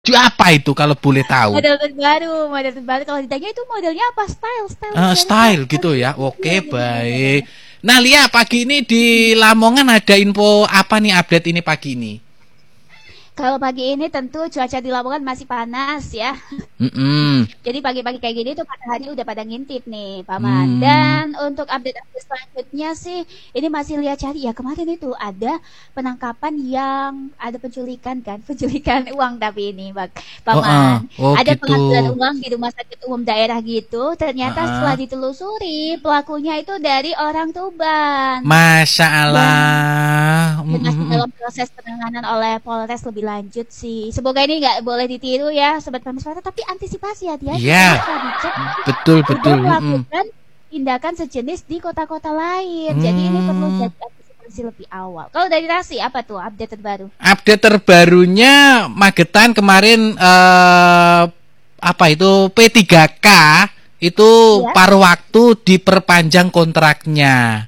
Apa itu kalau boleh tahu? Model terbaru. Kalau ditanya itu modelnya apa? Style gitu ya. Oke, baik. Nah, Lia, pagi ini di Lamongan ada info apa nih update ini pagi ini? Kalau pagi ini tentu cuaca di Lamongan masih panas ya. Jadi pagi-pagi kayak gini tuh matahari udah pada ngintip nih, Paman. Dan untuk update-update selanjutnya sih, ini masih lihat cari ya. Kemarin itu ada penangkapan yang ada penculikan kan, penculikan uang tapi ini, Paman. Ada gitu. pengambilan uang di rumah sakit umum daerah gitu. Ternyata setelah ditelusuri, pelakunya itu dari orang Tuban. Masya Allah. Masih dalam proses penanganan oleh Polres lebih lanjut sih. Semoga ini nggak boleh ditiru ya, Sobat Pameswara, tapi antisipasi hati-hati. Iya. Betul. Melakukan tindakan sejenis di kota-kota lain. Jadi ini perlu jadi antisipasi lebih awal. Kalau dari Rasi apa tuh update terbaru? Update terbarunya Magetan kemarin apa itu P3K itu paruh waktu diperpanjang kontraknya.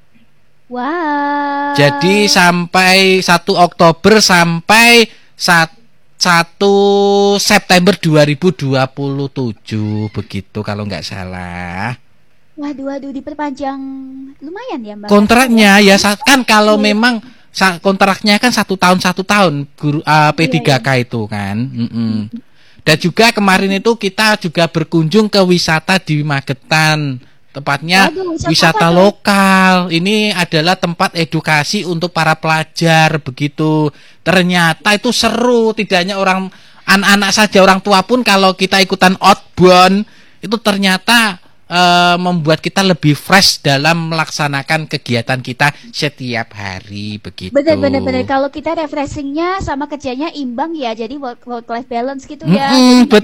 Wow. Jadi sampai 1 Oktober sampai 1 September 2027 begitu kalau nggak salah. Waduh diperpanjang lumayan ya Mbak. Kontraknya ya kan kalau memang kontraknya kan 1 tahun guru P3K itu kan. Dan juga kemarin itu kita juga berkunjung ke wisata di Magetan. Tepatnya wisata lokal. Ini adalah tempat edukasi untuk para pelajar begitu. Ternyata itu seru, tidak hanya anak-anak saja, orang tua pun kalau kita ikutan outbound itu ternyata membuat kita lebih fresh dalam melaksanakan kegiatan kita setiap hari begitu. Benar. Kalau kita refreshingnya sama kerjanya imbang ya, jadi work life balance gitu ya.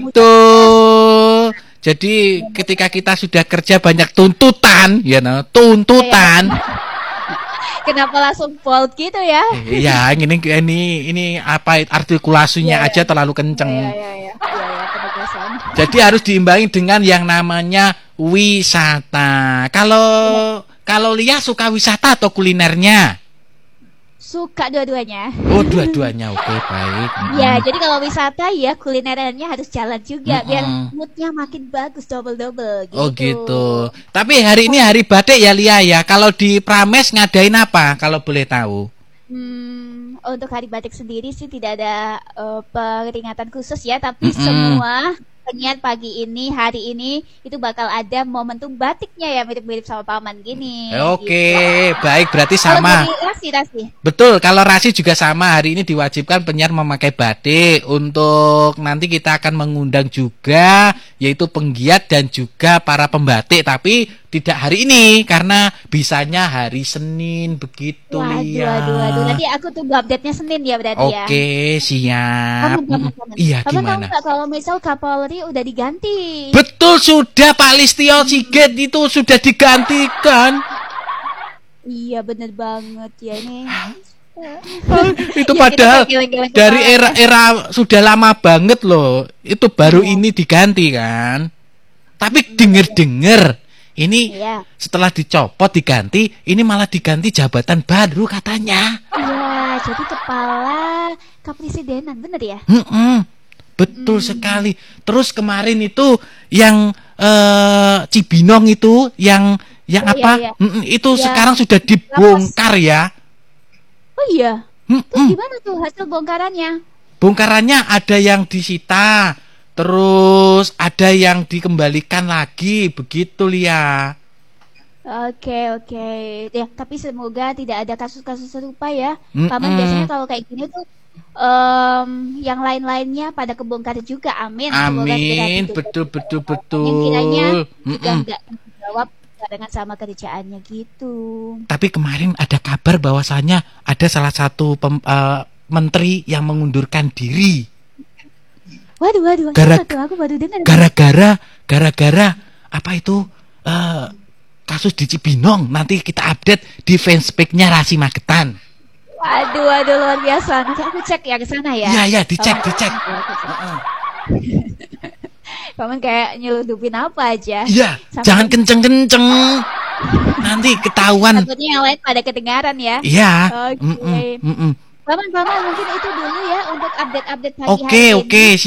Betul. Jadi ketika kita sudah kerja banyak tuntutan, tuntutan. Kenapa langsung bold gitu ya? Iya, ini apa artikulasinya aja terlalu kenceng. Iya, jadi harus diimbangi dengan yang namanya wisata. Kalau Lia suka wisata atau kulinernya? Suka dua-duanya. Oh, dua-duanya. Oke, baik. Ya, jadi kalau wisata ya kulinerannya harus jalan juga biar moodnya makin bagus double gitu. Oh gitu. Tapi hari ini hari batik ya Lia ya. Kalau di Prames ngadain apa kalau boleh tahu? Untuk hari batik sendiri sih tidak ada peringatan khusus ya, tapi semua penyiar pagi ini, hari ini itu bakal ada momentum batiknya ya, mirip-mirip sama Paman gini. Oke, gitu. Baik, berarti sama. Rasi. Betul, kalau Rasi juga sama. Hari ini diwajibkan penyiar memakai batik. Untuk nanti kita akan mengundang juga yaitu penggiat dan juga para pembatik, tapi tidak hari ini karena bisanya hari Senin begitu. Waduh. Nanti aku tunggu update-nya Senin ya berarti ya. Oke, siap. Iya, gimana? Tahu kalau misal Kapolri udah diganti? Betul, sudah Pak Listio Sigit itu sudah digantikan. Iya, bener banget ya ini. Itu padahal dari era sudah lama banget loh. Itu baru ini diganti kan. Tapi denger ini setelah dicopot diganti, ini malah diganti jabatan baru katanya. Iya, jadi kepala kepresidenan, bener ya? Betul sekali. Terus kemarin itu yang Cibinong itu yang apa? Itu sekarang sudah dibongkar ya. Oh iya. Terus gimana tuh hasil bongkarannya? Bongkarannya ada yang disita. Terus ada yang dikembalikan lagi, begitu Lia. Oke. Ya, tapi semoga tidak ada kasus-kasus serupa ya. Paman biasanya kalau kayak gini tuh yang lain-lainnya pada kebongkar juga. Amin. Amin. Betul. Yang kiranya juga enggak dijawab dengan sama kerjaannya gitu. Tapi kemarin ada kabar bahwasanya ada salah satu menteri yang mengundurkan diri. Waduh. Aku baru dengar. Gara-gara apa itu kasus di Cibinong. Nanti kita update di fanspage-nya Rasi Magetan. Waduh luar biasa. Nanti aku cek ya ke sana ya. Iya, dicek. Paman kayak nyeludupin apa aja. Iya, jangan kenceng-kenceng. Nanti ketahuan. Takutnya yang lain pada kedengaran ya. Iya. Oke. Paman, mungkin itu dulu ya untuk update-update pagi hari Oke, ini. oke.